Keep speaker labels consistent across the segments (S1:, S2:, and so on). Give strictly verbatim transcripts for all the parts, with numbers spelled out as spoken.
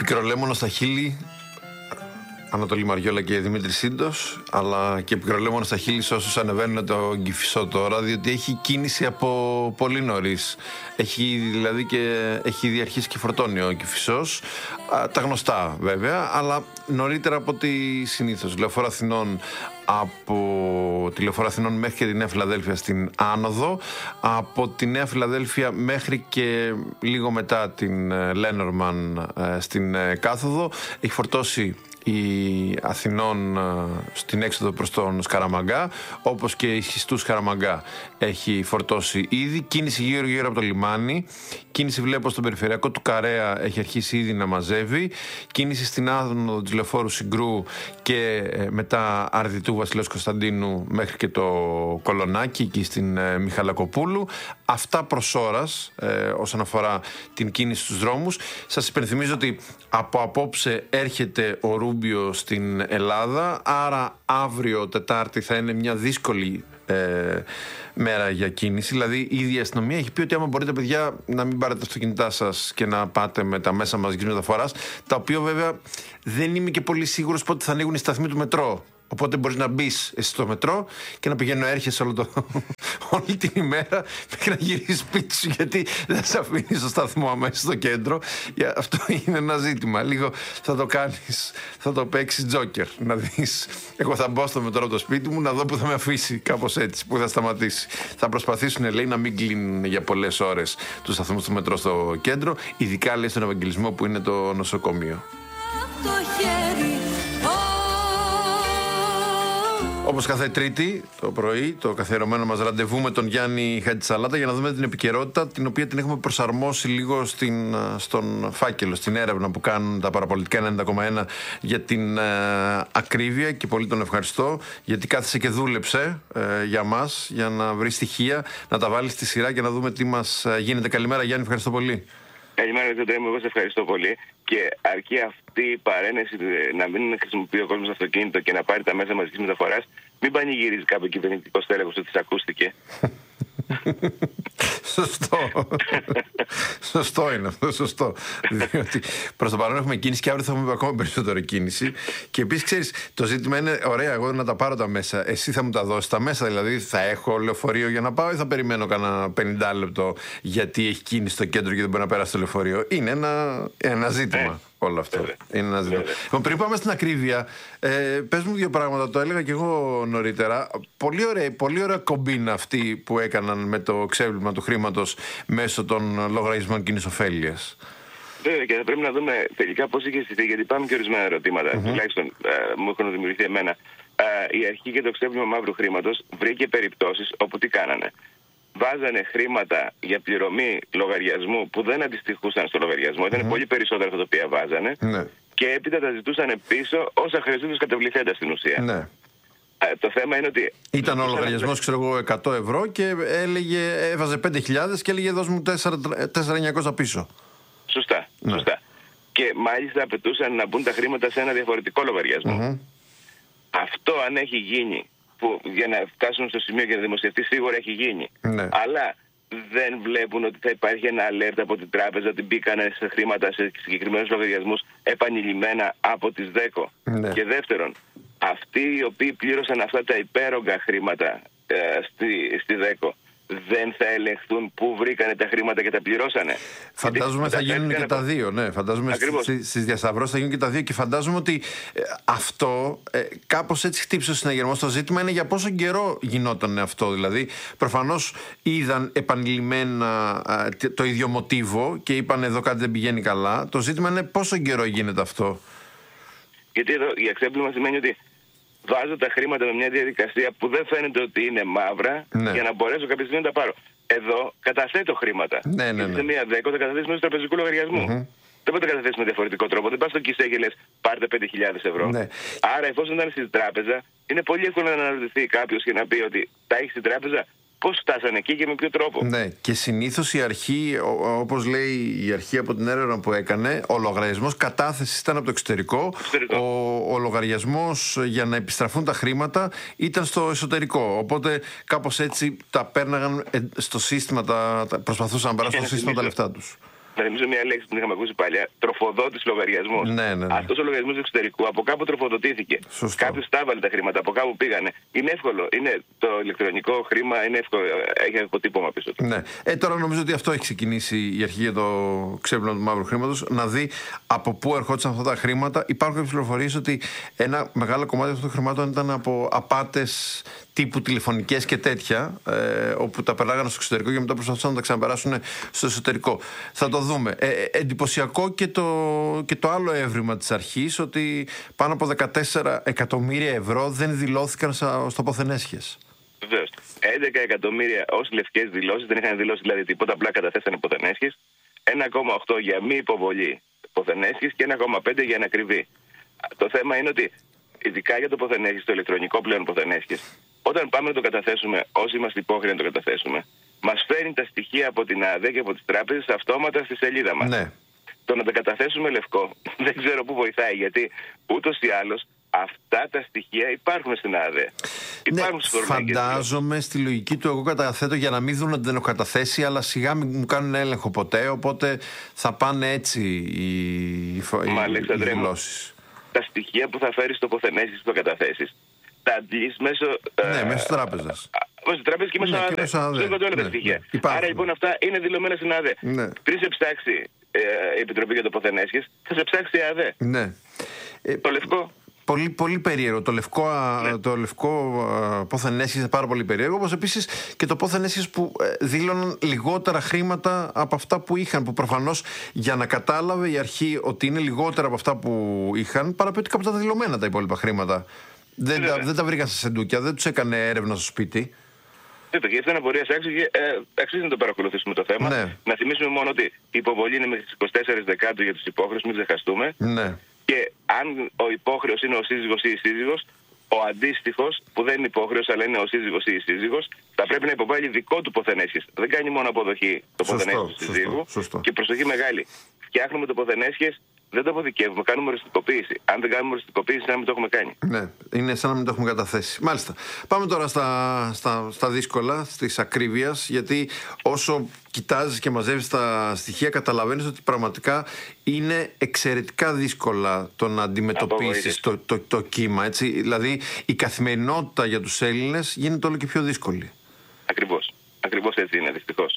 S1: Πικρολέμονο στα χείλη, Ανατολή Μαριόλα και Δημήτρη Σύντος, αλλά και πικρολέμονο στα χείλη σε όσους ανεβαίνουν το Κηφισό τώρα, διότι έχει κίνηση από πολύ νωρίς. Έχει δηλαδή και έχει ήδη αρχίσει και φορτώνει ο Κηφισός, τα γνωστά βέβαια, αλλά νωρίτερα από ό,τι συνήθως. Λεωφόρο Αθηνών, από τη Λεωφόρο Αθηνών μέχρι και τη Νέα Φιλαδέλφια στην άνοδο, από τη Νέα Φιλαδέλφια μέχρι και λίγο μετά την Λένορμαν στην κάθοδο. Έχει φορτώσει η Αθηνών στην έξοδο προς τον Σκαραμαγκά, όπως και η Σχιστού Σκαραμαγκά έχει φορτώσει ήδη. Κίνηση γύρω γύρω από το λιμάνι. Κίνηση βλέπω στον περιφερειακό του Καρέα έχει αρχίσει ήδη να μαζεύει. Κίνηση στην άνοδο της Λεωφόρου Συγκρού και μετά Αρδιτού Βασιλέως Κωνσταντίνου μέχρι και το Κολονάκι και στην ε, Μιχαλακοπούλου. Αυτά προς ώρας ε, όσον αφορά την κίνηση στους δρόμους. Σας υπενθυμίζω ότι από απόψε έρχεται ο Ρούμπιο στην Ελλάδα, άρα αύριο Τετάρτη θα είναι μια δύσκολη ε, μέρα για κίνηση. Δηλαδή η ίδια η αστυνομία έχει πει ότι άμα μπορείτε, παιδιά, να μην πάρετε τα αυτοκίνητά σας και να πάτε με τα μέσα μαζικής μεταφοράς, τα οποία βέβαια δεν είμαι και πολύ σίγουρος πότε θα ανοίγουν οι σταθμοί του μετρό. Οπότε μπορείς να μπεις εσύ στο μετρό και να πηγαίνω έρχεσαι όλο το, όλη την ημέρα μέχρι να γυρίσεις σπίτι σου, γιατί δεν σε αφήνει στο σταθμό αμέσως στο κέντρο. Αυτό είναι ένα ζήτημα. Λίγο θα το κάνεις, θα το παίξεις τζόκερ. Να δεις, εγώ θα μπω στο μετρό από το σπίτι μου, να δω που θα με αφήσει, κάπως έτσι, που θα σταματήσει. Θα προσπαθήσουν, λέει, να μην κλείνουν για πολλές ώρες τους σταθμούς του μετρό στο κέντρο, ειδικά, λέει, στον Ευαγγελισμό που είναι το νοσοκομείο. Όπως κάθε Τρίτη το πρωί, το καθιερωμένο μας ραντεβού με τον Γιάννη Χατζησαλάτα για να δούμε την επικαιρότητα, την οποία την έχουμε προσαρμόσει λίγο στην, στον φάκελο, στην έρευνα που κάνουν τα παραπολιτικά ενενήντα κόμμα ένα για την ε, ακρίβεια, και πολύ τον ευχαριστώ, γιατί κάθισε και δούλεψε ε, για μας, για να βρει στοιχεία, να τα βάλει στη σειρά και να δούμε τι μας γίνεται. Καλημέρα Γιάννη, ευχαριστώ πολύ.
S2: Καλημέρα, δεν εγώ σε ευχαριστώ πολύ. Και αρκεί αυτή η παρένεση να μην χρησιμοποιεί ο κόσμος αυτοκίνητο και να πάρει τα μέσα μαζικής μεταφοράς, μην πανηγυρίζει κάποιο κυβερνητικό στέλεχος ότι ακούστηκε.
S1: Σωστό. Σωστό είναι αυτό, σωστό. Διότι προς το παρόν έχουμε κίνηση και αύριο θα έχουμε ακόμα περισσότερη κίνηση. Και επίσης, ξέρεις, το ζήτημα είναι, ωραία, εγώ να τα πάρω τα μέσα. Εσύ θα μου τα δώσεις τα μέσα, δηλαδή θα έχω λεωφορείο για να πάω ή θα περιμένω κανένα πενήντα λεπτό γιατί έχει κίνηση στο κέντρο και δεν μπορεί να περάσει το λεωφορείο. Είναι ένα, ένα ζήτημα. Ε. Όλο αυτό. Βέβαια. Είναι ένα ζήτημα. Λοιπόν, πριν πάμε στην ακρίβεια, ε, πες μου δύο πράγματα. Το έλεγα και εγώ νωρίτερα. Πολύ ωραία, πολύ ωραία κομπίνα αυτή που έκαναν με το ξέβλημα του χρήματος μέσω των λογαριασμών κοινής ωφέλειας.
S2: Βέβαια, και θα πρέπει να δούμε τελικά πώς είχε στηθεί, γιατί υπάρχουν και ορισμένα ερωτήματα. Mm-hmm. Τουλάχιστον ε, μου έχουν δημιουργηθεί εμένα. Ε, η αρχή για το ξέβλημα μαύρου χρήματος βρήκε περιπτώσεις όπου τι κάνανε. Βάζανε χρήματα για πληρωμή λογαριασμού που δεν αντιστοιχούσαν στο λογαριασμό, ήταν mm-hmm. πολύ περισσότερα αυτά τα οποία βάζανε, ναι. Και έπειτα τα ζητούσαν πίσω όσα χρειαζόταν κατεβληθέντα στην ουσία. Ναι. Ε, το θέμα είναι ότι
S1: ήταν ο λογαριασμός, ξέρω εγώ, εκατό ευρώ και έλεγε, έβαζε πέντε χιλιάδες και έλεγε δώσ' μου τέσσερα χιλιάδες εννιακόσια πίσω.
S2: Σωστά, ναι. Σωστά. Και μάλιστα απαιτούσαν να μπουν τα χρήματα σε ένα διαφορετικό λογαριασμό. Mm-hmm. Αυτό, αν έχει γίνει, που για να φτάσουν στο σημείο και να δημοσιευτεί, σίγουρα έχει γίνει. Ναι. Αλλά δεν βλέπουν ότι θα υπάρχει ένα alert από την τράπεζα ότι μπήκανε σε χρήματα σε συγκεκριμένους λογαριασμούς επανειλημμένα από τις ΔΕΚΟ. Ναι. Και δεύτερον, αυτοί οι οποίοι πλήρωσαν αυτά τα υπέρογκα χρήματα ε, στη, στη ΔΕΚΟ δεν θα ελεγχθούν πού βρήκανε τα χρήματα και τα πληρώσανε.
S1: Φαντάζομαι θα γίνουν και τα δύο, ναι. Φαντάζομαι στις, στις διασταυρώσεις θα γίνουν και τα δύο και φαντάζομαι ότι ε, αυτό ε, κάπως έτσι χτύπησε ο συναγερμός. Το ζήτημα είναι για πόσο καιρό γινόταν αυτό. Δηλαδή, προφανώς είδαν επανειλημμένα ε, το ίδιο μοτίβο και είπαν εδώ κάτι δεν πηγαίνει καλά. Το ζήτημα είναι πόσο καιρό γίνεται αυτό.
S2: Γιατί εδώ η εξέπλημα σημαίνει ότι βάζω τα χρήματα με μια διαδικασία που δεν φαίνεται ότι είναι μαύρα, ναι, για να μπορέσω κάποια στιγμή να τα πάρω. Εδώ καταθέτω χρήματα. Ναι, ναι, ναι. Σε μια δέκο θα καταθέσει μέσω τραπεζικού λογαριασμού. Mm-hmm. Δεν μπορεί να τα καταθέσει με διαφορετικό τρόπο. Δεν πα στο ΚΙΣΕ και λε πάρτε πέντε χιλιάδες ευρώ. Ναι. Άρα, εφόσον ήταν στην τράπεζα, είναι πολύ εύκολο να αναρωτηθεί κάποιο και να πει ότι τα έχει στην τράπεζα. Πώς φτάσανε εκεί και με ποιο τρόπο.
S1: Ναι, και συνήθως η αρχή, όπως λέει η αρχή από την έρευνα που έκανε, ο λογαριασμός κατάθεσης ήταν από το εξωτερικό, εξωτερικό. Ο, ο λογαριασμός για να επιστραφούν τα χρήματα ήταν στο εσωτερικό. Οπότε κάπως έτσι τα πέρναγαν στο σύστημα, τα, τα προσπαθούσαν να περάσουν στο σύστημα τα λεφτά τους.
S2: να θυμίσω μια λέξη που είχαμε ακούσει παλιά, τροφοδότης λογαριασμός.
S1: Ναι, ναι, ναι.
S2: Αυτός ο λογαριασμός του εξωτερικού από κάπου τροφοδοτήθηκε. Κάποιος τα έβαλε τα χρήματα, από κάπου πήγανε. Είναι εύκολο. Είναι το ηλεκτρονικό χρήμα, είναι εύκολο. Έχει αποτύπωμα πίσω του.
S1: Ναι. Ε, τώρα νομίζω ότι αυτό έχει ξεκινήσει η αρχή για το ξέπλυμα του μαύρου χρήματος. Να δει από πού ερχόντουσαν αυτά τα χρήματα. Υπάρχουν κάποιες πληροφορίες ότι ένα μεγάλο κομμάτι αυτών των χρημάτων ήταν από απάτες τύπου τηλεφωνικές και τέτοια, ε, όπου τα περνάγανε στο εξωτερικό και μετά προσπαθούσαν να τα ξαναπεράσουν στο εσωτερικό. Θα το δούμε. Ε, ε, εντυπωσιακό και το, και το άλλο έβριμα της αρχής, ότι πάνω από δεκατέσσερα εκατομμύρια ευρώ δεν δηλώθηκαν στο πόθεν έσχες.
S2: Βεβαίως. έντεκα εκατομμύρια ως λευκές δηλώσεις, δεν είχαν δηλώσει δηλαδή τίποτα, απλά καταθέσανε πόθεν έσχες. ένα κόμμα οκτώ για μη υποβολή πόθεν έσχες και ένα κόμμα πέντε για ανακριβή. Το θέμα είναι ότι, ειδικά για το πόθεν έσχες, το ηλεκτρονικό πλέον πόθεν έσχες, όταν πάμε να το καταθέσουμε, όσοι είμαστε υπόχρεοι να το καταθέσουμε, μας φέρνει τα στοιχεία από την ΑΔΕ και από τις τράπεζες αυτόματα στη σελίδα μας.
S1: Ναι.
S2: Το να τα καταθέσουμε λευκό δεν ξέρω πού βοηθάει, γιατί ούτως ή άλλως αυτά τα στοιχεία υπάρχουν στην ΑΔΕ. Υπάρχουν
S1: ναι, φαντάζομαι στη λογική του, εγώ καταθέτω για να μην δουν ότι δεν έχω καταθέσει, αλλά σιγά μην μου κάνουν έλεγχο ποτέ, οπότε θα πάνε έτσι οι, οι δηλώσεις.
S2: Τα στοιχεία που θα φέρεις στο πόθεν έσχες που θα καταθέσεις, τα αντλείς μέσω...
S1: Ναι,
S2: ε,
S1: μέσω τράπεζας.
S2: Μέσω τράπεζας και μέσω ΑΔΕ. Όλα τα στοιχεία. Άρα λοιπόν αυτά είναι δηλωμένα στην ΑΔΕ. Ναι. Πριν σε ψάξει ε, η Επιτροπή για το πόθεν έσχες, θα σε ψάξει η ΑΔΕ.
S1: Ναι.
S2: Το λευκό.
S1: Πολύ, πολύ περίεργο. Το λευκό, ναι. το λευκό πόθεν έσχες είναι πάρα πολύ περίεργο. Όπως επίσης και το πόθεν έσχες που δήλωναν λιγότερα χρήματα από αυτά που είχαν. Που προφανώς για να κατάλαβε η αρχή ότι είναι λιγότερα από αυτά που είχαν, παραπέτει ότι κάπου τα δηλωμένα τα υπόλοιπα χρήματα. Δεν, τα, δεν τα βρήκαν στα σεντούκια, δεν τους έκανε έρευνα στο σπίτι.
S2: Βέβαια, και αυτή είναι απορία σε άξιο και ε, αξίζει να το παρακολουθήσουμε το θέμα.
S1: Ναι.
S2: Να θυμίσουμε μόνο ότι η υποβολή είναι μέχρι τις είκοσι τέσσερις Δεκάτου για τους υπόχρεους, μην ξεχαστούμε.
S1: Ναι.
S2: Και αν ο υπόχρεος είναι ο σύζυγος ή η σύζυγος, ο αντίστοιχος που δεν είναι υπόχρεος αλλά είναι ο σύζυγος ή η σύζυγος, θα πρέπει να υποβάλει δικό του πόθεν έσχες. Δεν κάνει μόνο αποδοχή το πόθεν έσχες του σύζυγου.
S1: Σωστό.
S2: Και προσοχή μεγάλη. Φτιάχνουμε το πόθεν έσχες, δεν το αποθηκεύουμε, κάνουμε οριστικοποίηση. Αν δεν κάνουμε οριστικοποίηση, σαν να μην το έχουμε κάνει.
S1: Ναι, είναι σαν να μην το έχουμε καταθέσει. Μάλιστα. Πάμε τώρα στα, στα, στα δύσκολα, στις ακρίβειας, γιατί όσο κοιτάζεις και μαζεύεις τα στοιχεία, καταλαβαίνεις ότι πραγματικά είναι εξαιρετικά δύσκολα το να αντιμετωπίσεις το, το, το, το κύμα. Έτσι. Δηλαδή, η καθημερινότητα για τους Έλληνες γίνεται όλο και πιο δύσκολη.
S2: Ακριβώς. Ακριβώς έτσι είναι, δυστυχώς.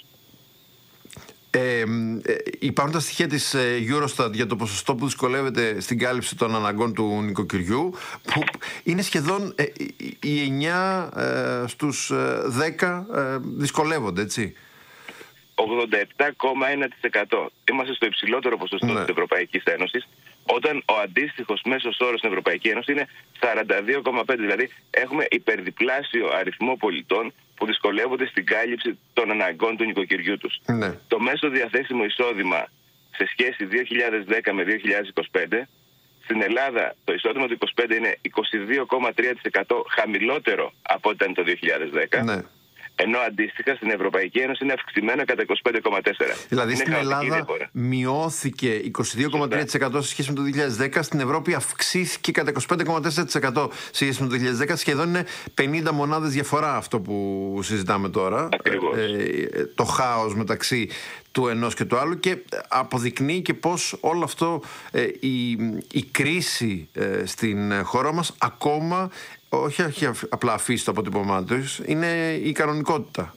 S1: Ε, ε, υπάρχουν τα στοιχεία της ε, Eurostat για το ποσοστό που δυσκολεύεται στην κάλυψη των αναγκών του νοικοκυριού, που είναι σχεδόν ε, οι εννιά ε, στους ε, δέκα ε, δυσκολεύονται, έτσι.
S2: ογδόντα επτά κόμμα ένα τοις εκατό. Είμαστε στο υψηλότερο ποσοστό ναι. της Ευρωπαϊκής Ένωσης, όταν ο αντίστοιχος μέσος όρος στην Ευρωπαϊκή Ένωση είναι σαράντα δύο κόμμα πέντε. Δηλαδή έχουμε υπερδιπλάσιο αριθμό πολιτών που δυσκολεύονται στην κάλυψη των αναγκών του νοικοκυριού τους.
S1: Ναι.
S2: Το μέσο διαθέσιμο εισόδημα σε σχέση δύο χιλιάδες δέκα με δύο χιλιάδες είκοσι πέντε, στην Ελλάδα το εισόδημα του είκοσι πέντε είναι είκοσι δύο κόμμα τρία τοις εκατό χαμηλότερο από ό,τι ήταν το δύο χιλιάδες δέκα. Ναι. Ενώ αντίστοιχα στην Ευρωπαϊκή Ένωση είναι αυξημένο κατά είκοσι πέντε κόμμα τέσσερα τοις εκατό.
S1: Δηλαδή
S2: είναι
S1: στην Ελλάδα διαφορά. Μειώθηκε είκοσι δύο κόμμα τρία τοις εκατό σε σχέση με το δύο χιλιάδες δέκα. Στην Ευρώπη αυξήθηκε κατά είκοσι πέντε κόμμα τέσσερα τοις εκατό σε σχέση με το δύο χιλιάδες δέκα. Σχεδόν είναι πενήντα μονάδες διαφορά αυτό που συζητάμε τώρα.
S2: Ακριβώς.
S1: Ε, το χάος μεταξύ του ενός και του άλλου, και αποδεικνύει και πως όλο αυτό, ε, η, η κρίση ε, στην χώρα μας ακόμα όχι, όχι απλά αφήσει το αποτύπωμά τους, είναι η κανονικότητα.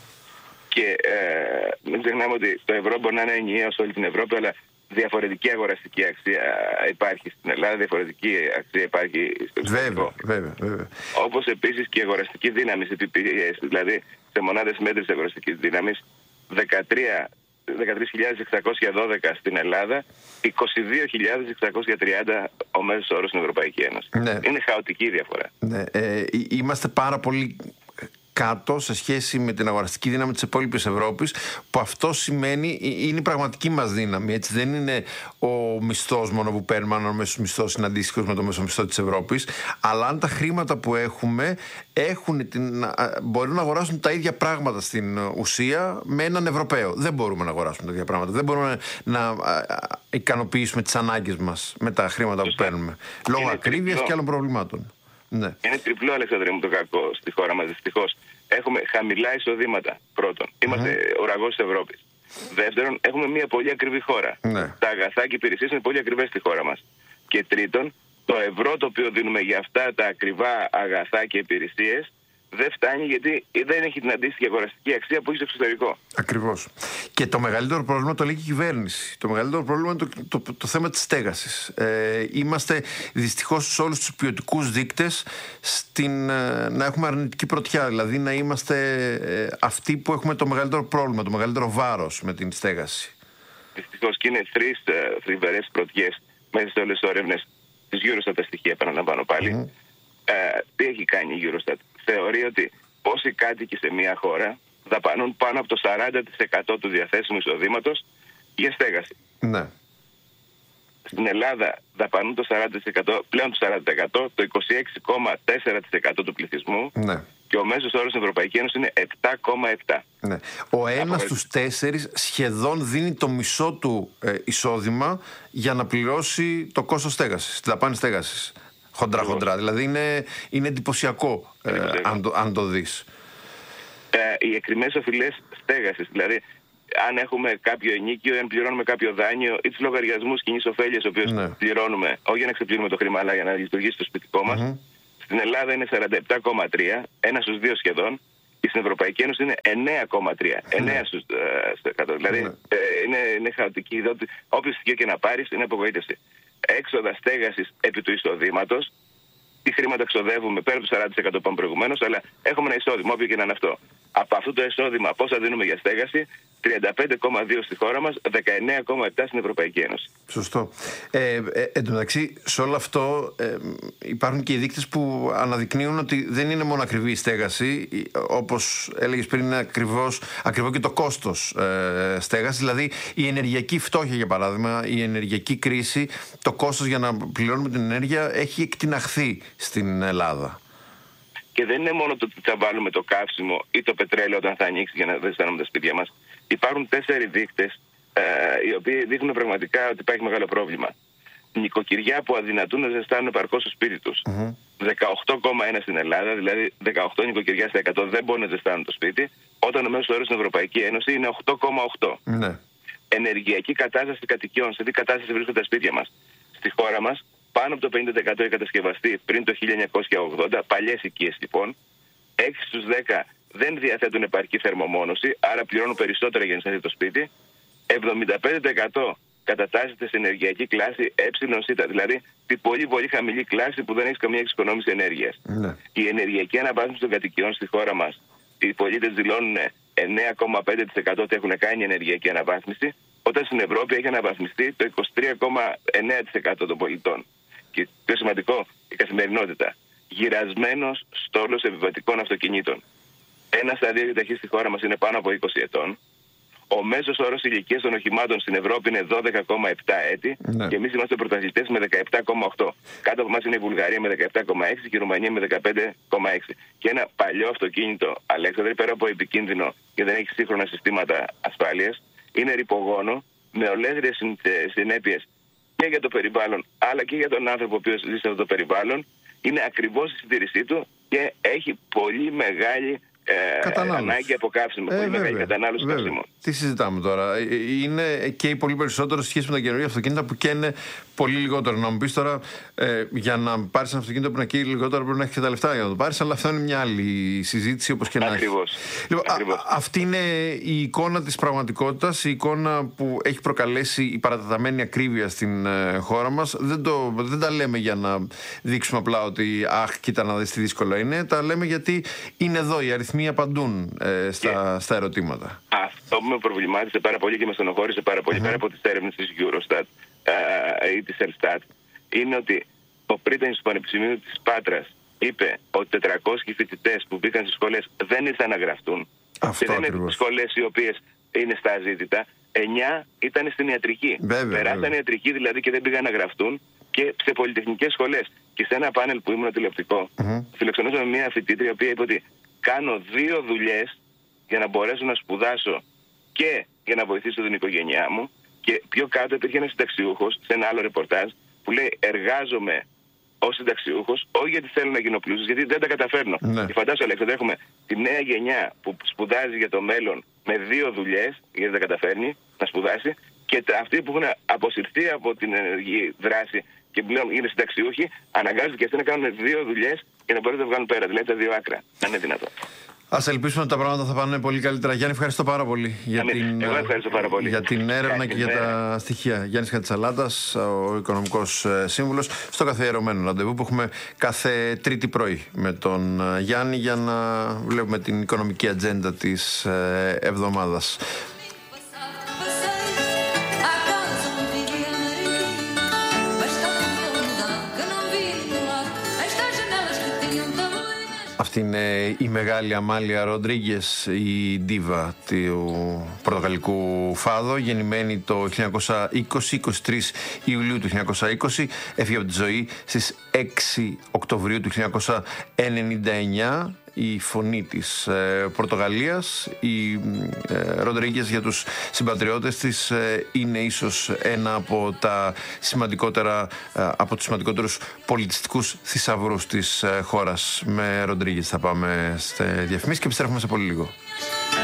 S2: Και ε, μην ξεχνάμε ότι το ευρώ μπορεί να είναι ενιαίο σε όλη την Ευρώπη, αλλά διαφορετική αγοραστική αξία υπάρχει στην Ελλάδα, διαφορετική αξία υπάρχει στο εξωτερικό.
S1: Βέβαια, βέβαια.
S2: Όπως επίσης και η αγοραστική δύναμη, δηλαδή σε μονάδες μέτρησης αγοραστικής δύναμης, δεκατρείς χιλιάδες εξακόσια δώδεκα στην Ελλάδα, είκοσι δύο χιλιάδες εξακόσια τριάντα ο μέσος όρος στην Ευρωπαϊκή Ένωση. Ναι. Είναι χαοτική η διαφορά.
S1: Ναι. Ε, είμαστε πάρα πολύ κάτω σε σχέση με την αγοραστική δύναμη της υπόλοιπης Ευρώπης, που αυτό σημαίνει είναι η πραγματική μας δύναμη. Έτσι. Δεν είναι ο μισθός μόνο που παίρνουμε, αν ο μέσος μισθός είναι αντίστοιχος με το μέσο μισθό της Ευρώπης, αλλά αν τα χρήματα που έχουμε έχουν την, μπορούν να αγοράσουν τα ίδια πράγματα στην ουσία με έναν Ευρωπαίο. Δεν μπορούμε να αγοράσουμε τα ίδια πράγματα. Δεν μπορούμε να ικανοποιήσουμε τις ανάγκες μας με τα χρήματα που παίρνουμε, λόγω ακρίβειας και άλλων προβλημάτων. Ναι.
S2: Είναι τριπλό, Αλεξάνδρε μου, το κακό στη χώρα μας, δυστυχώς. Έχουμε χαμηλά εισοδήματα, πρώτον. Είμαστε mm-hmm. ουραγός της Ευρώπης. Δεύτερον, έχουμε μια πολύ ακριβή χώρα.
S1: Ναι.
S2: Τα αγαθά και οι υπηρεσίες είναι πολύ ακριβές στη χώρα μας. Και τρίτον, το ευρώ το οποίο δίνουμε για αυτά τα ακριβά αγαθά και υπηρεσίες δεν φτάνει, γιατί δεν έχει την αντίστοιχη αγοραστική αξία που έχει στο εξωτερικό.
S1: Ακριβώς. Και το μεγαλύτερο πρόβλημα το λέει και η κυβέρνηση. Το μεγαλύτερο πρόβλημα είναι το, το, το θέμα της στέγασης. Ε, είμαστε δυστυχώς σε όλους τους ποιοτικούς δείκτες στην, ε, να έχουμε αρνητική πρωτιά. Δηλαδή να είμαστε ε, αυτοί που έχουμε το μεγαλύτερο πρόβλημα, το μεγαλύτερο βάρος με την στέγαση.
S2: Δυστυχώς, και είναι τρεις ε, θλιβερές πρωτιές μέσα σε όλες τις έρευνες της Eurostat, τα στοιχεία, επαναλαμβάνω πάλι. Mm. Ε, τι έχει κάνει η Eurostat? Θεωρεί ότι όσοι κάτοικοι σε μια χώρα δαπανούν πάνω από το σαράντα τοις εκατό του διαθέσιμου εισοδήματος για στέγαση.
S1: Ναι.
S2: Στην Ελλάδα δαπανούν το σαράντα τοις εκατό, πλέον το σαράντα τοις εκατό, το είκοσι έξι κόμμα τέσσερα τοις εκατό του πληθυσμού. Ναι. Και ο μέσος όρος στην Ευρωπαϊκή Ένωση είναι επτά κόμμα επτά.
S1: Ναι. Ο ένας στους τέσσερις σχεδόν δίνει το μισό του ε, εισόδημα για να πληρώσει το κόστος στέγασης, τη δαπάνη στέγασης. Χοντρά, χοντρά. Δηλαδή είναι, είναι εντυπωσιακό, ε, αν, το, αν το δεις.
S2: Ε, οι εκκρεμές οφειλές στέγασης, δηλαδή αν έχουμε κάποιο ενοίκιο, αν πληρώνουμε κάποιο δάνειο ή τους λογαριασμούς κοινής ωφέλειας, ο οποίος ναι. πληρώνουμε, όχι για να ξεπλύνουμε το χρήμα, αλλά για να λειτουργήσει το σπιτικό μας. Mm-hmm. Στην Ελλάδα είναι σαράντα επτά κόμμα τρία, ένα στους δύο σχεδόν, και στην Ευρωπαϊκή Ένωση είναι εννέα κόμμα τρία, εννέα στους εκατό. Δηλαδή ε, είναι, είναι χαοτική. Όποιο στοιχείο και να πάρεις είναι απογοήτευση. Έξοδα στέγασης επί του εισοδήματος, τι χρήματα ξοδεύουμε πέρα από το σαράντα τοις εκατό που είπαμε προηγουμένως, αλλά έχουμε ένα εισόδημα, όποιο και να είναι αυτό. Από αυτό το εισόδημα, πόσα δίνουμε για στέγαση? τριάντα πέντε κόμμα δύο στη χώρα μας, δεκαεννέα κόμμα επτά στην Ευρωπαϊκή Ένωση.
S1: Σωστό. Ε, ε, εν τω μεταξύ, σε όλο αυτό ε, υπάρχουν και οι δείκτες που αναδεικνύουν ότι δεν είναι μόνο ακριβή η στέγαση, όπως έλεγες πριν, είναι ακριβώς, ακριβό και το κόστος ε, στέγασης. Δηλαδή, η ενεργειακή φτώχεια, για παράδειγμα, η ενεργειακή κρίση, το κόστος για να πληρώνουμε την ενέργεια έχει εκτιναχθεί στην Ελλάδα.
S2: Και δεν είναι μόνο το ότι θα βάλουμε το καύσιμο ή το πετρέλαιο όταν θα ανοίξει για να δεν ζεστάνουμε τα σπίτια μας. Υπάρχουν τέσσερις δείκτες ε, οι οποίοι δείχνουν πραγματικά ότι υπάρχει μεγάλο πρόβλημα. Νοικοκυριά που αδυνατούν να ζεστάνουν επαρκώς στο σπίτι τους. Mm-hmm. δεκαοκτώ κόμμα ένα στην Ελλάδα, δηλαδή δεκαοκτώ νοικοκυριά στα εκατό δεν μπορούν να ζεστάνουν το σπίτι, όταν ο μέσος όρος στην Ευρωπαϊκή Ένωση είναι οκτώ κόμμα οκτώ. Mm-hmm. Ενεργειακή κατάσταση κατοικιών, σε τι κατάσταση βρίσκονται τα σπίτια μας. Στη χώρα μας, πάνω από το πενήντα τοις εκατό έχει κατασκευαστεί πριν το χίλια εννιακόσια ογδόντα, παλιές οικίες λοιπόν. έξι στους δέκα δεν διαθέτουν επαρκή θερμομόνωση, άρα πληρώνουν περισσότερα για να σταθεί το σπίτι. εβδομήντα πέντε τοις εκατό κατατάσσεται σε ενεργειακή κλάση εψιλον-σίτα, δηλαδή τη πολύ πολύ χαμηλή κλάση που δεν έχει καμία εξοικονόμηση ενέργειας. Ναι. Η ενεργειακή αναβάθμιση των κατοικιών στη χώρα μας, οι πολίτες δηλώνουν εννέα κόμμα πέντε τοις εκατό ότι έχουν κάνει ενεργειακή αναβάθμιση, όταν στην Ευρώπη έχει αναβαθμιστεί το είκοσι τρία κόμμα εννέα τοις εκατό των πολιτών. Και πιο σημαντικό, η καθημερινότητα. Γυρασμένος στόλος επιβατικών αυτοκινήτων. Ένα στα δύο ταχύ στη χώρα μας είναι πάνω από είκοσι ετών. Ο μέσος όρος ηλικίας των οχημάτων στην Ευρώπη είναι δώδεκα κόμμα επτά έτη, ναι. Και εμείς είμαστε πρωταθλητές με δεκαεπτά κόμμα οκτώ. Κάτω από εμάς είναι η Βουλγαρία με δεκαεπτά κόμμα έξι και η Ρουμανία με δεκαπέντε κόμμα έξι. Και ένα παλιό αυτοκίνητο, Αλέξανδρε, πέρα από επικίνδυνο και δεν έχει σύγχρονα συστήματα ασφάλειας, είναι ρηπογόνο με ολέθριες συνέπειες και για το περιβάλλον, αλλά και για τον άνθρωπο ο οποίος ζει σε αυτό το περιβάλλον. Είναι ακριβώς η συντήρησή του και έχει πολύ μεγάλη ε, ανάγκη από καύσιμο. Ε, πολύ βέβαια, μεγάλη κατανάλωση καύσιμων.
S1: Τι συζητάμε τώρα? Είναι και πολύ περισσότερο σχέση με τα καινούργια αυτοκίνητα που καίνε πολύ λιγότερο. Να μου πεις τώρα, ε, για να πάρεις ένα αυτοκίνητο που να καίει λιγότερο πρέπει να έχεις και τα λεφτά για να το πάρεις, αλλά αυτό είναι μια άλλη συζήτηση, όπως και να έχει.
S2: Ακριβώς.
S1: Λοιπόν, Ακριβώς. Α, αυτή είναι η εικόνα της πραγματικότητας, η εικόνα που έχει προκαλέσει η παρατεταμένη ακρίβεια στην ε, χώρα μας. Δεν, το, δεν τα λέμε για να δείξουμε απλά ότι αχ, κοίτα να δεις τι δύσκολο είναι. Τα λέμε γιατί είναι εδώ, οι αριθμοί απαντούν ε, στα, στα ερωτήματα.
S2: Αυτό που με προβλημάτισε πάρα πολύ και με στενοχώρησε πάρα πολύ, mm-hmm. πέρα από τις έρευνες της Eurostat ε, ή της Elstat, είναι ότι ο πρίτανης του Πανεπιστημίου της Πάτρας είπε ότι τετρακόσιοι φοιτητές που μπήκαν στις σχολές δεν ήρθαν να γραφτούν.
S1: Αυτό
S2: και δεν
S1: ακριβώς.
S2: είναι σχολές οι οποίες είναι στα αζήτητα. Εννιά ήταν στην ιατρική.
S1: Βέβαια,
S2: Περάσαν
S1: βέβαια.
S2: ιατρική δηλαδή και δεν πήγαν να γραφτούν, και σε πολυτεχνικές σχολές. Και σε ένα πάνελ που ήμουν τηλεοπτικό, mm-hmm. φιλοξενούσαμε μια φοιτήτρια η οποία είπε ότι κάνω δύο δουλειές για να μπορέσω να σπουδάσω και για να βοηθήσω την οικογένειά μου. Και πιο κάτω υπήρχε ένας συνταξιούχος σε ένα άλλο ρεπορτάζ που λέει εργάζομαι ως συνταξιούχος, όχι γιατί θέλω να γίνω πλούσιος, γιατί δεν τα καταφέρνω.
S1: Ναι.
S2: Και φαντάσου, Αλέξανδρε, έχουμε τη νέα γενιά που σπουδάζει για το μέλλον με δύο δουλειές, γιατί δεν καταφέρνει να σπουδάσει, και αυτοί που έχουν αποσυρθεί από την ενεργή δράση και πλέον είναι συνταξιούχοι, αναγκάζονται και αυτοί να κάνουν δύο δουλειές για να μπορούν να βγάλουν πέρα. Δηλαδή τα δύο άκρα. Αν είναι δυνατόν.
S1: Ας ελπίσουμε ότι τα πράγματα θα πάνε πολύ καλύτερα. Γιάννη, ευχαριστώ πάρα πολύ για, την,
S2: Εγώ ευχαριστώ πάρα πολύ.
S1: για την έρευνα και για τα στοιχεία. Γιάννης Χατζησαλάτας, ο Οικονομικός Σύμβουλος, στο καθιερωμένο ραντεβού που έχουμε κάθε Τρίτη πρωί με τον Γιάννη για να βλέπουμε την οικονομική ατζέντα της εβδομάδας. Αυτή είναι η μεγάλη Αμάλια Ροντρίγκες, η ντίβα του πορτογαλικού φάδο, γεννημένη το χίλια εννιακόσια είκοσι, είκοσι τρεις Ιουλίου του χίλια εννιακόσια είκοσι, έφυγε από τη ζωή στις έξι Οκτωβρίου του χίλια εννιακόσια ενενήντα εννιά. Η φωνή της ε, Πορτογαλίας, η ε, Ροντρίγκες για τους συμπατριώτες της ε, είναι ίσως ένα από τα σημαντικότερα, ε, από τους σημαντικότερους πολιτιστικούς θησαυρούς της ε, χώρας. Με Ροντρίγκες θα πάμε στη διαφημίσεις και επιστρέφουμε σε πολύ λίγο.